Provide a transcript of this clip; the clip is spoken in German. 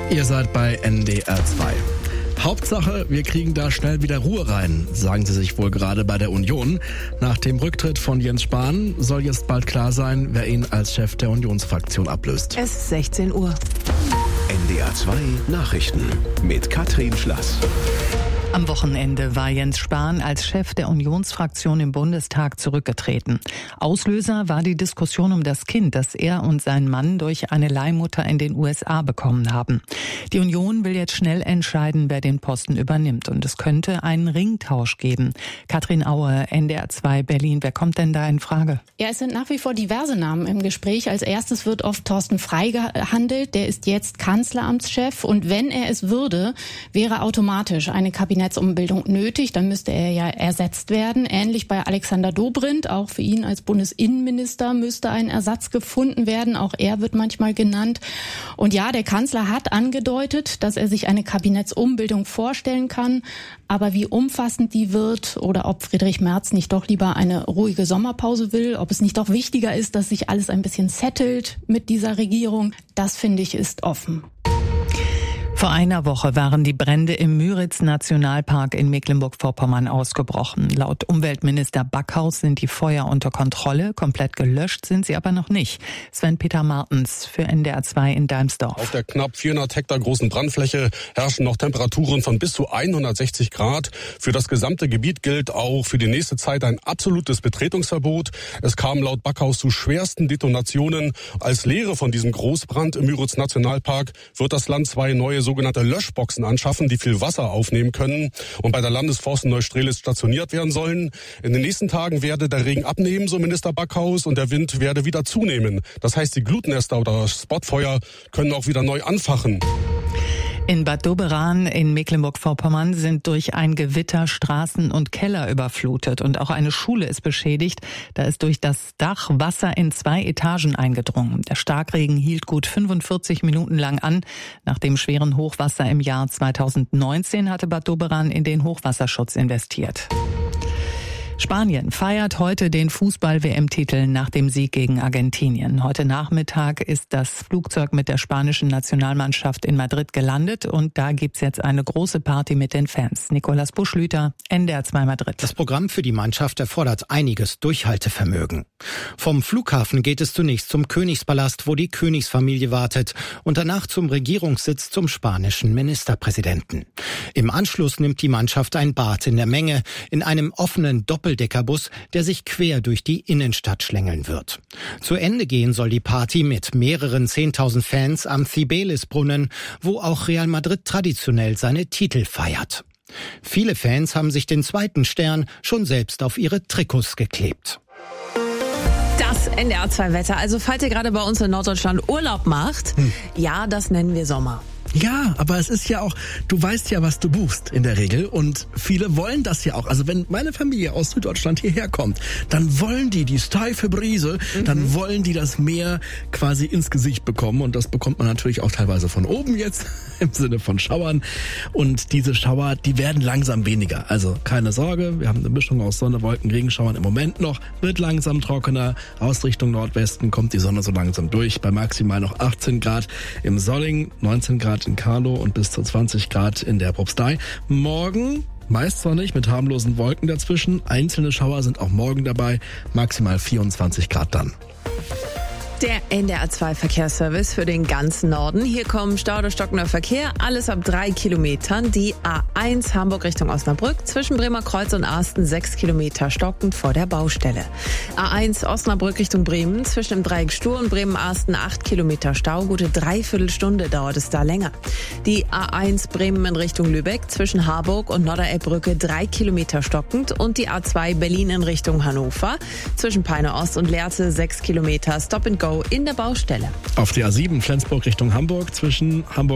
Ihr seid bei NDR 2. Hauptsache, wir kriegen da schnell wieder Ruhe rein, sagen sie sich wohl gerade bei der Union. Nach dem Rücktritt von Jens Spahn soll jetzt bald klar sein, wer ihn als Chef der Unionsfraktion ablöst. Es ist 16 Uhr. NDR 2 Nachrichten mit Katrin Schlass. Am Wochenende war Jens Spahn als Chef der Unionsfraktion im Bundestag zurückgetreten. Auslöser war die Diskussion um das Kind, das er und sein Mann durch eine Leihmutter in den USA bekommen haben. Die Union will jetzt schnell entscheiden, wer den Posten übernimmt. Und es könnte einen Ringtausch geben. Katrin Aue, NDR 2 Berlin. Wer kommt denn da in Frage? Ja, es sind nach wie vor diverse Namen im Gespräch. Als erstes wird oft Thorsten Frey gehandelt. Der ist jetzt Kanzleramtschef. Und wenn er es würde, wäre automatisch eine Kabinettsumbildung nötig. Dann müsste er ja ersetzt werden. Ähnlich bei Alexander Dobrindt. Auch für ihn als Bundesinnenminister müsste ein Ersatz gefunden werden. Auch er wird manchmal genannt. Und ja, der Kanzler hat angedeutet, dass er sich eine Kabinettsumbildung vorstellen kann. Aber wie umfassend die wird oder ob Friedrich Merz nicht doch lieber eine ruhige Sommerpause will, ob es nicht doch wichtiger ist, dass sich alles ein bisschen settelt mit dieser Regierung, das finde ich ist offen. Vor einer Woche waren die Brände im Müritz-Nationalpark in Mecklenburg-Vorpommern ausgebrochen. Laut Umweltminister Backhaus sind die Feuer unter Kontrolle. Komplett gelöscht sind sie aber noch nicht. Sven-Peter Martens für NDR 2 in Deimsdorf. Auf der knapp 400 Hektar großen Brandfläche herrschen noch Temperaturen von bis zu 160 Grad. Für das gesamte Gebiet gilt auch für die nächste Zeit ein absolutes Betretungsverbot. Es kam laut Backhaus zu schwersten Detonationen. Als Lehre von diesem Großbrand im Müritz-Nationalpark wird das Land 2 neue sogenannte Löschboxen anschaffen, die viel Wasser aufnehmen können und bei der Landesforst in Neustrelitz stationiert werden sollen. In den nächsten Tagen werde der Regen abnehmen, so Minister Backhaus, und der Wind werde wieder zunehmen. Das heißt, die Glutnester oder Spotfeuer können auch wieder neu anfachen. In Bad Doberan in Mecklenburg-Vorpommern sind durch ein Gewitter Straßen und Keller überflutet und auch eine Schule ist beschädigt. Da ist durch das Dach Wasser in 2 Etagen eingedrungen. Der Starkregen hielt gut 45 Minuten lang an. Nach dem schweren Hochwasser im Jahr 2019 hatte Bad Doberan in den Hochwasserschutz investiert. Spanien feiert heute den Fußball-WM-Titel nach dem Sieg gegen Argentinien. Heute Nachmittag ist das Flugzeug mit der spanischen Nationalmannschaft in Madrid gelandet und da gibt's jetzt eine große Party mit den Fans. Nicolas Buschlüter, NDR 2 Madrid. Das Programm für die Mannschaft erfordert einiges Durchhaltevermögen. Vom Flughafen geht es zunächst zum Königspalast, wo die Königsfamilie wartet, und danach zum Regierungssitz zum spanischen Ministerpräsidenten. Im Anschluss nimmt die Mannschaft ein Bad in der Menge in einem offenen Doppeldeckerbus, der sich quer durch die Innenstadt schlängeln wird. Zu Ende gehen soll die Party mit mehreren 10.000 Fans am Cibeles-Brunnen, wo auch Real Madrid traditionell seine Titel feiert. Viele Fans haben sich den zweiten Stern schon selbst auf ihre Trikots geklebt. Das NDR 2 Wetter. Also falls ihr gerade bei uns in Norddeutschland Urlaub macht, ja, das nennen wir Sommer. Ja, aber es ist ja auch, du weißt ja, was du buchst in der Regel und viele wollen das ja auch. Also wenn meine Familie aus Süddeutschland hierher kommt, dann wollen die steife Brise, dann wollen die das Meer quasi ins Gesicht bekommen und das bekommt man natürlich auch teilweise von oben jetzt im Sinne von Schauern und diese Schauer, die werden langsam weniger. Also keine Sorge, wir haben eine Mischung aus Sonne, Wolken, Regenschauern im Moment noch, wird langsam trockener, aus Richtung Nordwesten kommt die Sonne so langsam durch, bei maximal noch 18 Grad im Solling, 19 Grad in Karlow und bis zu 20 Grad in der Propstei. Morgen meist sonnig mit harmlosen Wolken dazwischen. Einzelne Schauer sind auch morgen dabei. Maximal 24 Grad dann. Der NDR 2 Verkehrsservice für den ganzen Norden. Hier kommen Stau oder stockender Verkehr, alles ab 3 Kilometern. Die A1 Hamburg Richtung Osnabrück, zwischen Bremerkreuz und Asten 6 Kilometer stockend vor der Baustelle. A1 Osnabrück Richtung Bremen, zwischen dem Dreieck Stur und Bremen-Asten 8 Kilometer Stau, gute Dreiviertelstunde dauert es da länger. Die A1 Bremen in Richtung Lübeck, zwischen Harburg und Nordderelbbrücke 3 Kilometer stockend und die A2 Berlin in Richtung Hannover, zwischen Peine Ost und Lehrte 6 Kilometer Stop and Go in der Baustelle. Auf der A7 Flensburg Richtung Hamburg, zwischen Hamburg